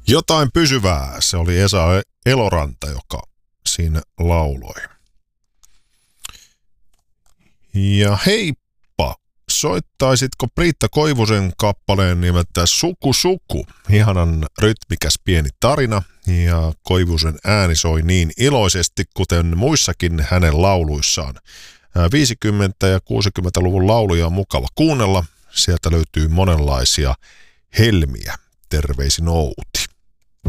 Jotain pysyvää, se oli Esa Eloranta, joka siinä lauloi. Ja heippa, soittaisitko Priitta Koivusen kappaleen nimeltä Suku Suku? Ihanan rytmikäs pieni tarina ja Koivusen ääni soi niin iloisesti, kuten muissakin hänen lauluissaan. 50- ja 60-luvun lauluja on mukava kuunnella. Sieltä löytyy monenlaisia helmiä. Terveisin Outi.